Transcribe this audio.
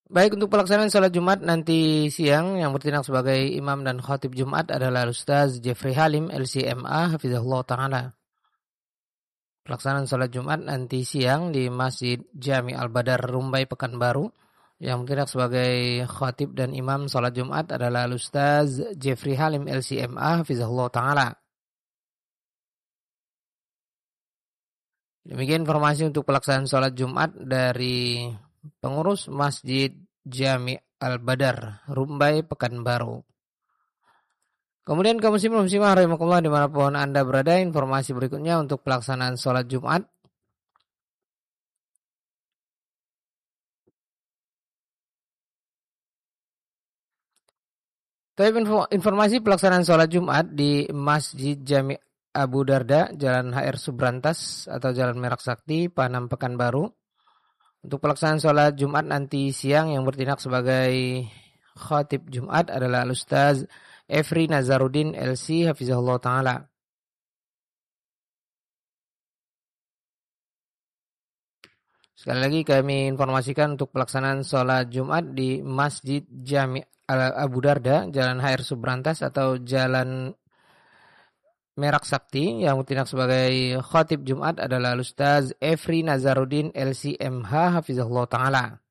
Baik, untuk pelaksanaan sholat Jumat nanti siang yang bertindak sebagai imam dan khatib Jumat adalah Ustaz Jeffrey Halim LCMA Hafizahullah Ta'ala. Pelaksanaan sholat Jumat nanti siang di Masjid Jami Al-Badar Rumbai Pekanbaru. Yang bertindak sebagai khatib dan imam sholat Jumat adalah Ustaz Jeffrey Halim LCMA Hafizahullah Ta'ala. Demikian informasi untuk pelaksanaan sholat Jumat dari pengurus Masjid Jami Al-Badar Rumbai Pekanbaru. Kemudian kaum muslimin muslimah rahimakumullah dimanapun Anda berada, informasi berikutnya untuk pelaksanaan sholat Jumat. Informasi pelaksanaan sholat Jumat di Masjid Jami Abu Darda, Jalan HR Subrantas atau Jalan Merak Sakti, Panam Pekanbaru. Untuk pelaksanaan sholat Jumat nanti siang yang bertindak sebagai khatib Jumat adalah Ustaz Efri Nazaruddin LC Hafizahullah Ta'ala. Sekali lagi kami informasikan untuk pelaksanaan sholat Jumat di Masjid Jami Abu Darda, Jalan HR Subrantas atau Jalan Merak Sakti. Yang bertindak sebagai khatib Jumat adalah Ustaz Efri Nazaruddin LCMH Hafizahullah Ta'ala.